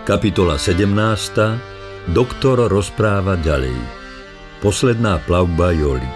Kapitola 17. Doktor rozpráva ďalej. Posledná plavba Joli.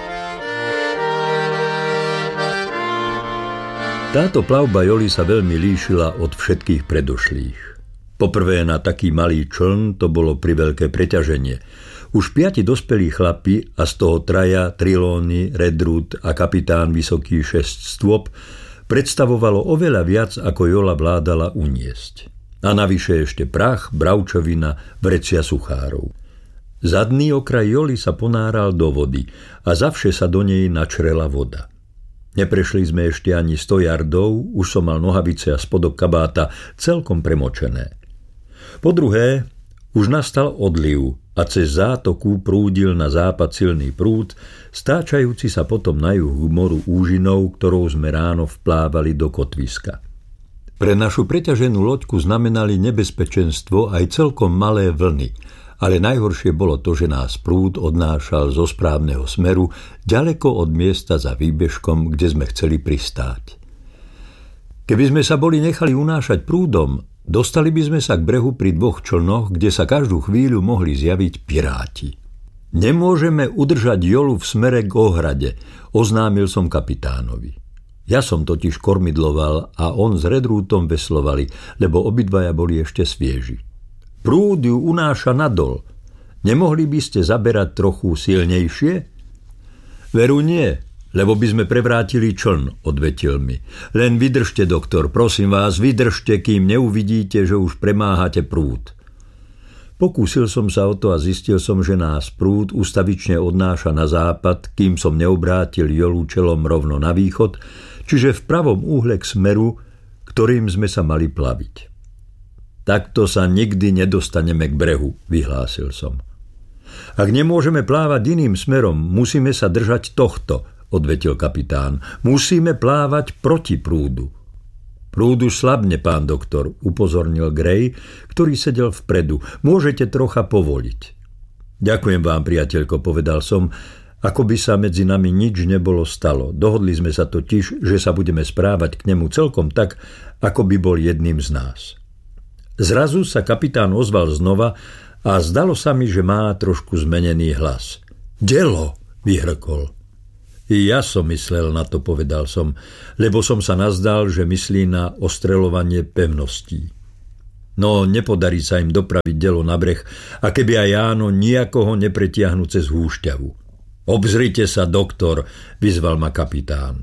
Táto plavba Joli sa veľmi líšila od všetkých predošlých. Poprvé na taký malý čln to bolo priveľké preťaženie. Už 5 dospelí chlapi a z toho 3 Trelawney, Redruth a kapitán vysoký 6 stôp predstavovalo oveľa viac, ako Jola vládala uniesť. A navyše ešte prach, bravčovina, vrecia suchárov. Zadný okraj Joli sa ponáral do vody a zavše sa do nej načrela voda. Neprešli sme ešte ani 100 yardov, už som mal nohavice a spodok kabáta celkom premočené. Po druhé, už nastal odliv a cez zátoku prúdil na západ silný prúd, stáčajúci sa potom na juh moru úžinou, ktorou sme ráno vplávali do kotviska. Pre našu preťaženú loďku znamenali nebezpečenstvo aj celkom malé vlny, ale najhoršie bolo to, že nás prúd odnášal zo správneho smeru ďaleko od miesta za výbežkom, kde sme chceli pristáť. Keby sme sa boli nechali unášať prúdom, dostali by sme sa k brehu pri 2 člnoch, kde sa každú chvíľu mohli zjaviť piráti. Nemôžeme udržať Jolu v smere k ohrade, oznámil som kapitánovi. Ja som totiž kormidloval a on s Redruthom veslovali, lebo obidvaja boli ešte svieži. Prúd ju unáša nadol. Nemohli by ste zaberať trochu silnejšie? Veru nie, lebo by sme prevrátili čln, odvetil mi. Len vydržte, doktor, prosím vás, vydržte, kým neuvidíte, že už premáhate prúd. Pokúsil som sa o to a zistil som, že nás prúd ustavične odnáša na západ, kým som neobrátil Jolu čelom rovno na východ, čiže v pravom úhle k smeru, ktorým sme sa mali plaviť. Takto sa nikdy nedostaneme k brehu, vyhlásil som. Ak nemôžeme plávať iným smerom, musíme sa držať tohto, odvetil kapitán. Musíme plávať proti prúdu. Prúd už slabne, pán doktor, upozornil Gray, ktorý sedel vpredu. Môžete trocha povoliť. Ďakujem vám, priateľko, povedal som, ako by sa medzi nami nič nebolo stalo. Dohodli sme sa totiž, že sa budeme správať k nemu celkom tak, ako by bol jedným z nás. Zrazu sa kapitán ozval znova a zdalo sa mi, že má trošku zmenený hlas. Delo, vyhrkol. I ja som myslel na to, povedal som, lebo som sa nazdal, že myslí na ostreľovanie pevností. No, nepodarí sa im dopraviť Delo na breh, a keby aj áno, nijakoho nepretiahnu cez húšťavu. Obzrite sa, doktor, vyzval ma kapitán.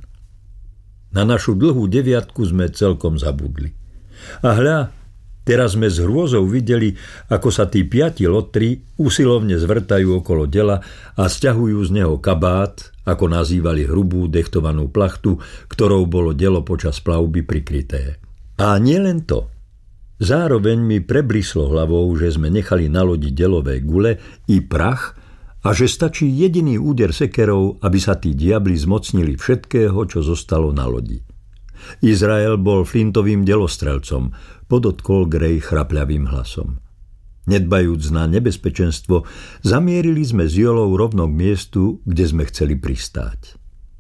Na našu dlhú 9 sme celkom zabudli. A hľa, teraz sme s hrôzou videli, ako sa tí 5 lotri usilovne zvrtajú okolo Dela a sťahujú z neho kabát, ako nazývali hrubú dechtovanú plachtu, ktorou bolo Delo počas plavby prikryté. A nielen to. Zároveň mi preblislo hlavou, že sme nechali na lodi Delové gule i prach a že stačí jediný úder sekerov, aby sa tí diabli zmocnili všetkého, čo zostalo na lodi. Izrael bol flintovým delostrelcom, podotkol Gray chrapľavým hlasom. Nedbajúc na nebezpečenstvo, zamierili sme s Jolou rovno k miestu, kde sme chceli pristáť.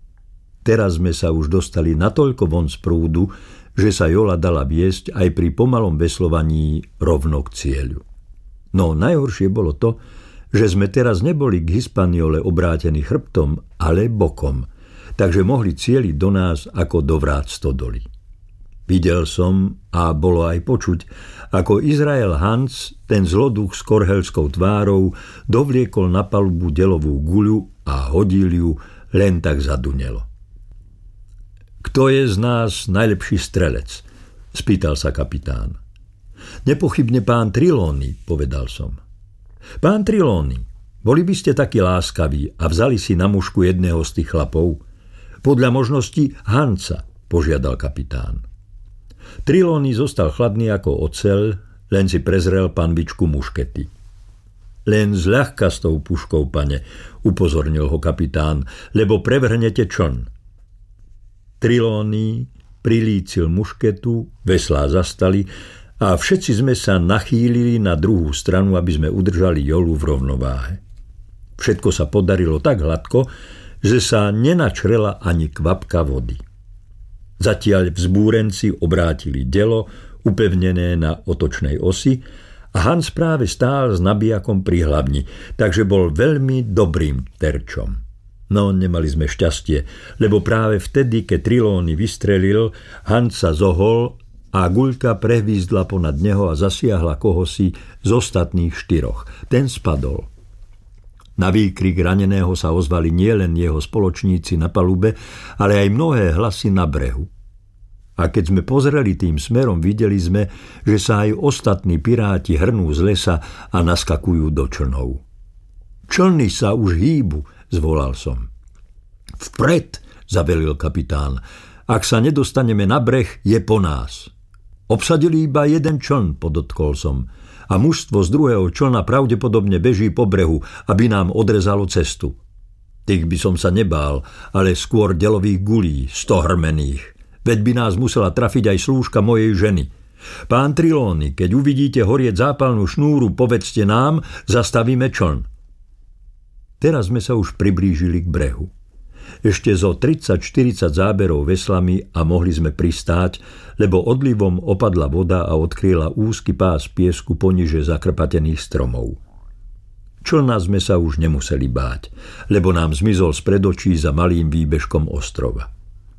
Teraz sme sa už dostali natoľko von z prúdu, že sa Jola dala viesť aj pri pomalom veslovaní rovno k cieľu. No najhoršie bolo to, že sme teraz neboli k Hispaniole obrátení chrbtom, ale bokom, takže mohli cieliť do nás ako do vrát stodoly. Videl som, a bolo aj počuť, ako Izrael Hans, ten zloduch s korhelskou tvárou, dovliekol na palubu Delovú guľu a hodil ju, len tak zadunelo. Kto je z nás najlepší strelec? Spýtal sa kapitán. Nepochybne pán Trelawney, povedal som. Pán Trelawney, boli by ste takí láskaví a vzali si na mušku jedného z tých chlapov? Podľa možností Hansa, požiadal kapitán. Trelawney zostal chladný ako oceľ, len si prezrel panvičku muškety. Len zľahka s tou puškou, pane, upozornil ho kapitán, lebo prevrhnete čln. Trelawney prilícil mušketu, veslá zastali a všetci sme sa nachýlili na druhú stranu, aby sme udržali Jolu v rovnováhe. Všetko sa podarilo tak hladko, že sa nenačrela ani kvapka vody. Zatiaľ vzbúrenci obrátili Delo, upevnené na otočnej osi, a Hans práve stál s nabijakom pri hlavni, takže bol veľmi dobrým terčom. No, nemali sme šťastie, lebo práve vtedy, keď Trelawney vystrelil, Hans sa zohol a guľka prehvízdla ponad neho a zasiahla kohosi z ostatných 4. Ten spadol. Na výkrik raneného sa ozvali nielen jeho spoločníci na palube, ale aj mnohé hlasy na brehu. A keď sme pozreli tým smerom, videli sme, že sa aj ostatní piráti hrnú z lesa a naskakujú do člnov. Člny sa už hýbu, zvolal som. Vpred, zavelil kapitán. Ak sa nedostaneme na breh, je po nás. Obsadili iba jeden čln, podotkol som. A mužstvo z druhého člna pravdepodobne beží po brehu, aby nám odrezalo cestu. Tých by som sa nebál, ale skôr delových gulí, 100 hrmených. Veď by nás musela trafiť aj slúžka mojej ženy. Pán Trelawney, keď uvidíte horieť zápalnú šnúru, povedzte nám, zastavíme čln. Teraz sme sa už priblížili k brehu. Ešte zo 30-40 záberov veslami a mohli sme pristáť, lebo odlivom opadla voda a odkryla úzky pás piesku poniže zakrpatených stromov. Člna sme sa už nemuseli báť, lebo nám zmizol spred očí za malým výbežkom ostrova.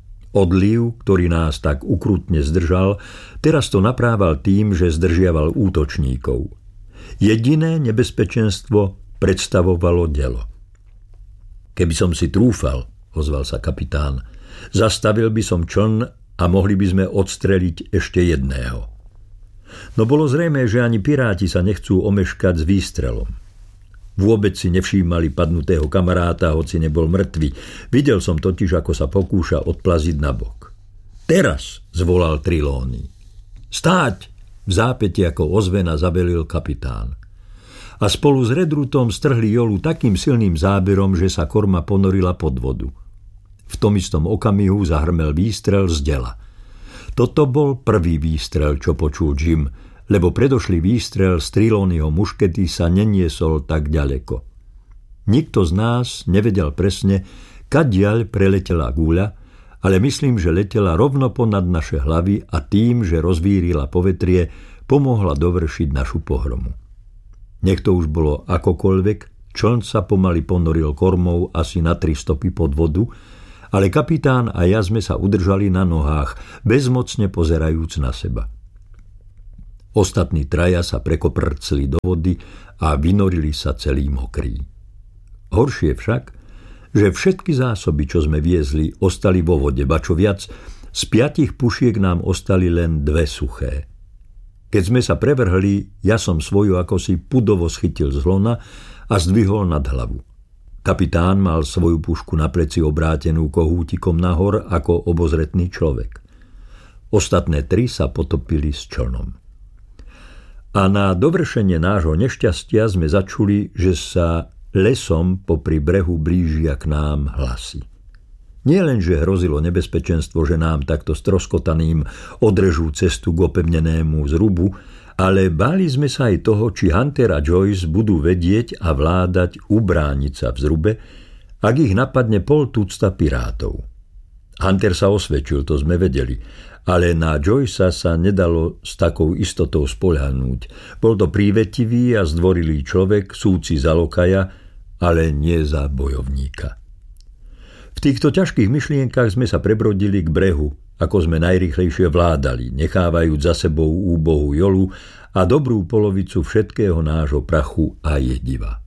Odliv, ktorý nás tak ukrutne zdržal, teraz to naprával tým, že zdržiaval útočníkov. Jediné nebezpečenstvo predstavovalo delo. Keby som si trúfal, ozval sa kapitán, zastavil by som čln a mohli by sme odstreliť ešte jedného. No bolo zrejmé, že ani piráti sa nechcú omeškať s výstrelom. Vôbec si nevšímali padnutého kamaráta, hoci nebol mŕtvy. Videl som totiž, ako sa pokúša odplaziť nabok. Teraz, zvolal Trelawney. Stáť! V zápäti ako ozvena zabelil kapitán. A spolu s Redrutom strhli jolu takým silným záberom, že sa korma ponorila pod vodu. V tom istom okamihu zahrmel výstrel z dela. Toto bol prvý výstrel, čo počul Jim, lebo predošlý výstrel z Trelawneyho muškety sa neniesol tak ďaleko. Nikto z nás nevedel presne, kadiaľ preletela guľa, ale myslím, že letela rovno ponad naše hlavy a tým, že rozvírila povetrie, pomohla dovršiť našu pohromu. Nech to už bolo akokoľvek, čln sa pomaly ponoril kormou asi na 3 stopy pod vodu, ale kapitán a ja sme sa udržali na nohách, bezmocne pozerajúc na seba. Ostatní traja sa prekoprcli do vody a vynorili sa celí mokrí. Horšie však, že všetky zásoby, čo sme viezli, ostali vo vode, ba čo viac, z 5 pušiek nám ostali len 2 suché. Keď sme sa prevrhli, ja som svoju akosi pudovo schytil z lona a zdvihol nad hlavu. Kapitán mal svoju pušku na pleci obrátenú kohútikom nahor ako obozretný človek. Ostatné 3 sa potopili s člnom. A na dovršenie nášho nešťastia sme začuli, že sa lesom popri brehu blížia k nám hlasy. Nie len, že hrozilo nebezpečenstvo, že nám takto stroskotaným odrežú cestu k opevnenému zrubu, ale báli sme sa aj toho, či Hunter a Joyce budú vedieť a vládať ubrániť sa v zrube, ak ich napadne 50 pirátov. Hunter sa osvedčil, to sme vedeli, ale na Joycea sa nedalo s takou istotou spoľahnúť. Bol to prívetivý a zdvorilý človek, súci za lokaja, ale nie za bojovníka. V týchto ťažkých myšlienkach sme sa prebrodili k brehu, ako sme najrýchlejšie vládali, nechávajúc za sebou úbohú jolu a dobrú polovicu všetkého nášho prachu a jediva.